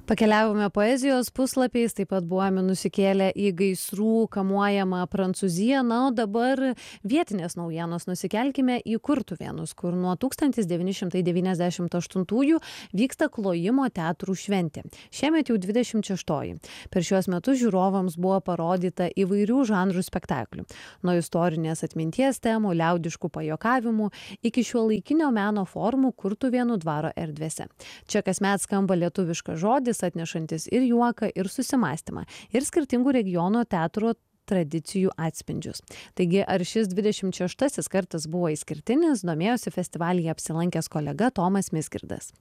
Pakeliavome poezijos puslapiais, taip pat buvome nusikėlę į gaisrų kamuojamą Prancūziją, na, o dabar vietinės naujienos nusikelkime į Kurtuvėnus, kur nuo 1998 vyksta Klojimo teatrų šventė. Šiemet jau 26. Per šiuos metus žiūrovams buvo parodyta įvairių žanrų spektaklių. Nuo istorinės atminties temų, liaudiškų pajokavimų iki šiuolaikinio meno formų Kurtuvėnų dvaro erdvėse. Čia kasmet skamba lietuviškas žodis, atnešantis ir juoką, ir susimąstymą, ir skirtingų regiono teatro tradicijų atspindžius. Taigi, ar šis 26 kartas buvo išskirtinis, domėjosi festivalyje apsilankęs kolega Tomas Mizgirdas.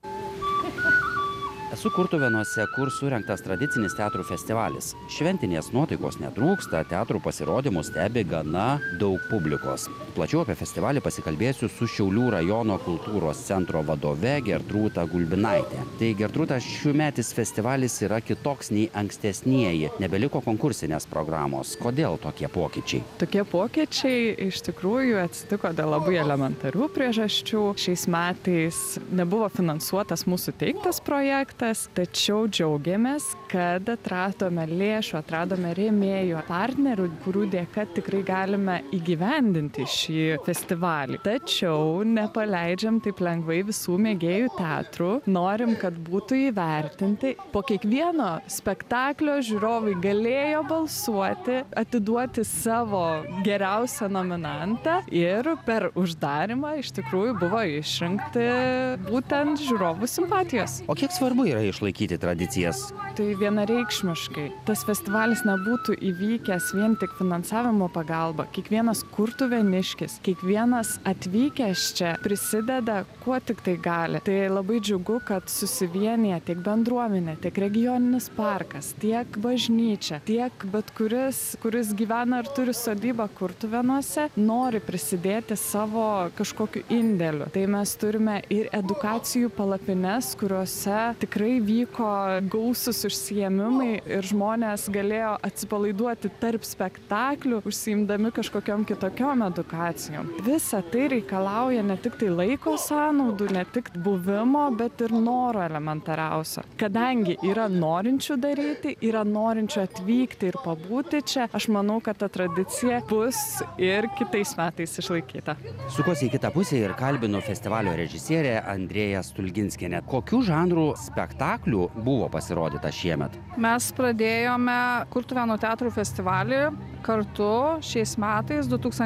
Esu Kurtuvėnuose, kur surengtas tradicinis teatrų festivalis. Šventinės nuotaikos netrūksta, teatrų pasirodymus stebi gana daug publikos. Plačiau apie festivalį pasikalbėsiu su Šiaulių rajono kultūros centro vadove Gertrūta Gulbinaitė. Tai Gertrūta, šiųmetis festivalis yra kitoks nei ankstesnieji. Nebeliko konkursinės programos. Kodėl tokie pokyčiai? Tokie pokyčiai iš tikrųjų atsitiko dėl labai elementarių priežasčių. Šiais metais nebuvo finansuotas mūsų teiktas projektas. Tačiau džiaugiamės, kad atradome lėšų, atradome rėmėjų, partnerių, kurių dėka tikrai galime įgyvendinti šį festivalį. Tačiau nepaleidžiam taip lengvai visų mėgėjų teatrų. Norim, kad būtų įvertinti. Po kiekvieno spektaklio žiūrovai galėjo balsuoti, atiduoti savo geriausią nominantą ir per uždarimą iš tikrųjų buvo išrinkti būtent žiūrovų simpatijos. O kiek svarbu yra išlaikyti tradicijas? Tai vienareikšmiškai. Tas festivalis nebūtų įvykęs vien tik finansavimo pagalba. Kiekvienas kurtuvėniškis, kiekvienas atvykęs čia prisideda, kuo tik tai gali. Tai labai džiugu, kad susivienyje tiek bendruomenė, tiek regioninis parkas, tiek bažnyčia, tiek bet kuris gyvena ir turi sodybą Kurtuvėnuose, nori prisidėti savo kažkokiu indėliu. Tai mes turime ir edukacijų palapines, kuriuose tikrai vyko gausus užsiėmimai ir žmonės galėjo atsipalaiduoti tarp spektaklių, užsiimdami kažkokiom kitokiom edukacijom. Visa tai reikalauja ne tik tai laiko sąnaudų, ne tik buvimo, bet ir noro elementariausio. Kadangi yra norinčių daryti, yra norinčių atvykti ir pabūti čia, aš manau, kad ta tradicija bus ir kitais metais išlaikyta. Sukosi į kitą pusę ir kalbinu festivalio režisierę Andrėją Stulginskienę. Kokių žanrų spektaklių buvo pasirodyta šiemet? Mes pradėjome Kurtuvėnų teatrų festivalį kartu šiais metais,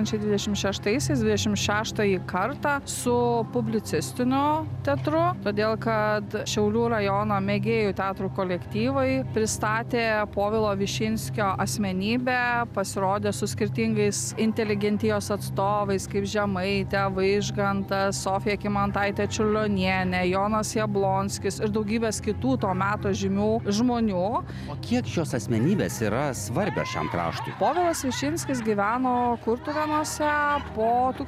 2026 kartą su publicistiniu teatru, todėl kad Šiaulių rajono mėgėjų teatrų kolektyvai pristatė Povilo Višinskio asmenybę, pasirodė su skirtingais inteligentijos atstovais, kaip Žemaitė, Vaižgantas, Sofija Kymantaitė Čiurlionienė, Jonas Jablonskis ir daugybės kitų to meto žymių žmonių. O kiek šios asmenybės yra svarbios šiam kraštui? Povilas Višinskis gyveno Kurtuvėnuose po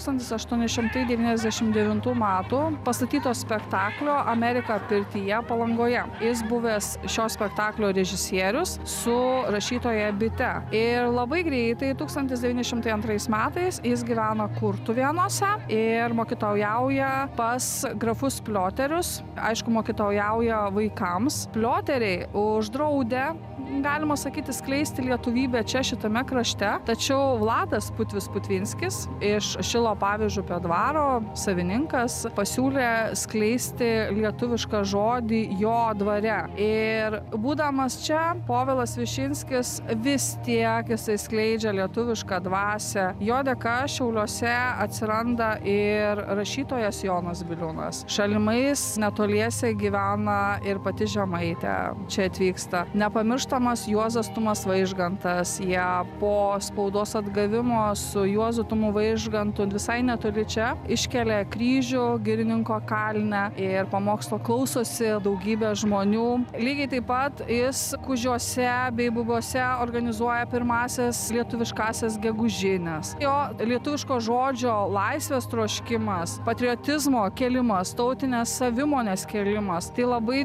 1899 metų pastatyto spektaklio Amerika pirtyje Palangoje. Jis buvęs šio spektaklio režisierius su rašytoja Bite. Ir labai greitai 1902 metais jis gyveno Kurtuvėnuose ir mokytojauja pas grafus Plioterius. Aišku, mokytojauja vaikams. Plioteriai uždraudė, galima sakyti, skleisti lietuvybę čia šitame krašte, tačiau Vladas Putvis Putvinskis iš Šilo Pavyžupio dvaro savininkas pasiūlė skleisti lietuvišką žodį jo dvare. Ir būdamas čia, Povilas Višinskis vis tiek jisai skleidžia lietuvišką dvasią. Jo dėka Šiauliuose atsiranda ir rašytojas Jonas Biliūnas. Šalimais netoliese gyvena ir pati Žemaitė čia atvyksta. Nepamirštamas Juozas Tumas Vaižgantas. Jie po spaudos atgavimo su Juozu Tumu Vaižgantu visai netoli čia iškelia kryžių Girininko kalne ir pamokslo klausosi daugybė žmonių. Lygiai taip pat jis Kužiuose bei Bubiuose organizuoja pirmasias lietuviškasias gegužines. Jo lietuviško žodžio laisvės troškimas, patriotizmo kėlimas, tautinės savimonės kėlimas, tai labai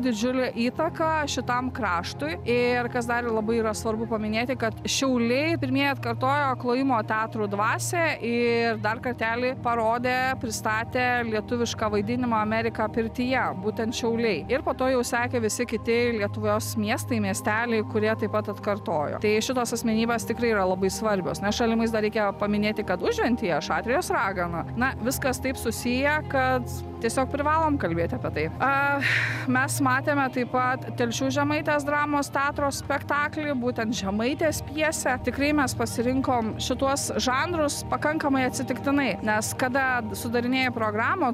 didžiulę įtaką šitam kraštui ir kas dar labai yra svarbu paminėti, kad Šiauliai pirmieji atkartojo klojimo teatrų dvasią ir dar kartelį parodė, pristatė lietuvišką vaidinimą Amerika pirtyje, būtent Šiauliai. Ir po to jau sekė visi kiti Lietuvos miestai, miesteliai, kurie taip pat atkartojo. Tai šitos asmenybės tikrai yra labai svarbios. Nes šalimais dar reikia paminėti, kad Užventyje Šatrijos ragana. Na, viskas taip susiję, kad tiesiog privalom kalbėti apie tai. Mes matėme taip pat Telšių Žemaitės dramos teatro spektaklį, būtent Žemaitės pjesę. Tikrai mes pasirinkom šituos žanrus pakankamai atsitiktinai, nes kada sudarinėjai programą,